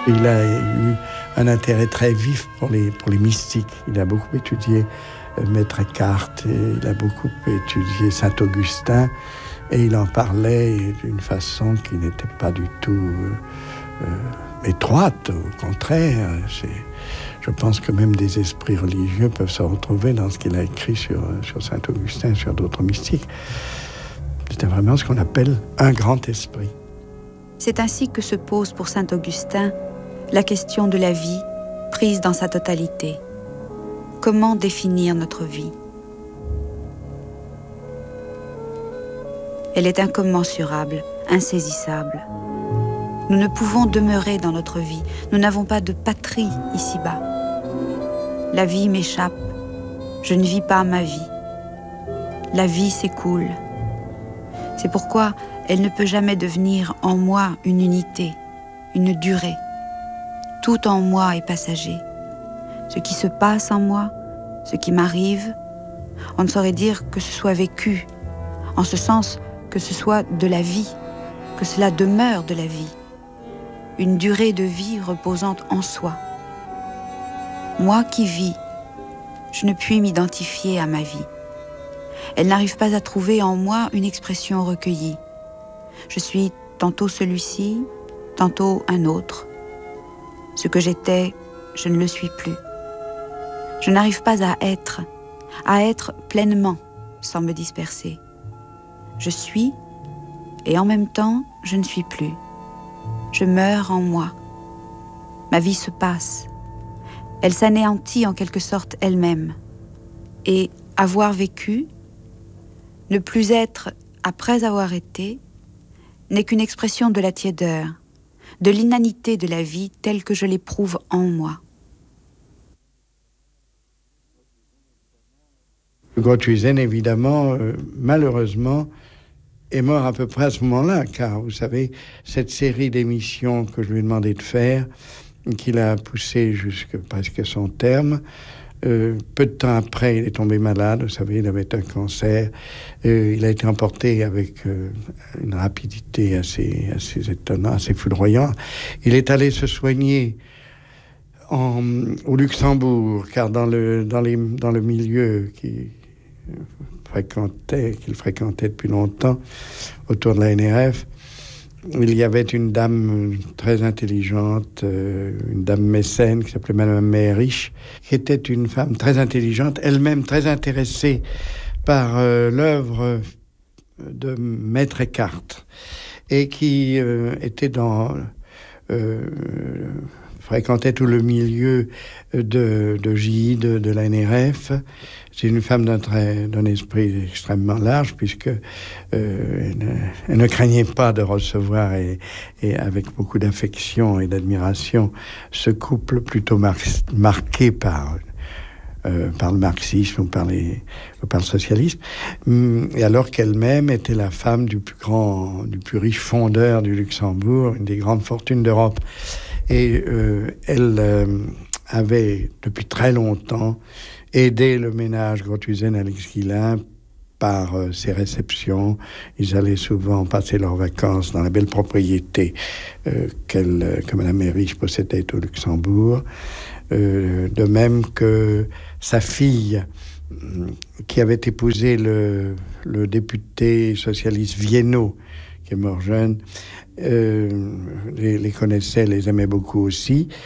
Il a eu un intérêt très vif pour les mystiques. Il a beaucoup étudié Maître Eckhart, et il a beaucoup étudié Saint-Augustin, et il en parlait d'une façon qui n'était pas du tout étroite, au contraire. Je pense que même des esprits religieux peuvent se retrouver dans ce qu'il a écrit sur Saint-Augustin et sur d'autres mystiques. C'était vraiment ce qu'on appelle un grand esprit. C'est ainsi que se pose pour saint Augustin la question de la vie prise dans sa totalité. Comment définir notre vie ? Elle est incommensurable, insaisissable. Nous ne pouvons demeurer dans notre vie. Nous n'avons pas de patrie ici-bas. La vie m'échappe. Je ne vis pas ma vie. La vie s'écoule. C'est pourquoi elle ne peut jamais devenir en moi une unité, une durée. Tout en moi est passager. Ce qui se passe en moi, ce qui m'arrive, on ne saurait dire que ce soit vécu, en ce sens que ce soit de la vie, que cela demeure de la vie, une durée de vie reposante en soi. Moi qui vis, je ne puis m'identifier à ma vie. Elle n'arrive pas à trouver en moi une expression recueillie. Je suis tantôt celui-ci, tantôt un autre. Ce que j'étais, je ne le suis plus. Je n'arrive pas à être pleinement sans me disperser. Je suis, et en même temps, je ne suis plus. Je meurs en moi. Ma vie se passe. Elle s'anéantit en quelque sorte elle-même. Et avoir vécu, ne plus être après avoir été, n'est qu'une expression de la tiédeur, de l'inanité de la vie telle que je l'éprouve en moi. Grothuizen, évidemment, malheureusement, est mort à peu près à ce moment-là, car vous savez, cette série d'émissions que je lui ai demandé de faire, qu'il a poussé jusqu'à presque son terme, peu de temps après, il est tombé malade, vous savez, il avait un cancer, il a été emporté avec une rapidité assez étonnante, assez foudroyante. Il est allé se soigner au Luxembourg, car dans le milieu qu'il fréquentait depuis longtemps, autour de la NRF, il y avait une dame très intelligente, une dame mécène qui s'appelait Madame Meyrich, qui était une femme très intelligente, elle-même très intéressée par l'œuvre de Maître Eckhart, et qui fréquentait tout le milieu de Gide, de la NRF. C'est une femme d'un esprit extrêmement large, puisque elle ne craignait pas de recevoir, et avec beaucoup d'affection et d'admiration, ce couple plutôt marqué par le marxisme ou par le socialisme, et alors qu'elle-même était la femme du plus riche fondeur du Luxembourg, une des grandes fortunes d'Europe. Et elle avait, depuis très longtemps, aidé le ménage Grothuizen à l'Esquilin par ses réceptions. Ils allaient souvent passer leurs vacances dans la belle propriété que Mme Meyrich possédait au Luxembourg. De même que sa fille, qui avait épousé le député socialiste Viennot, qui est mort jeune, les connaissait, les aimait beaucoup aussi.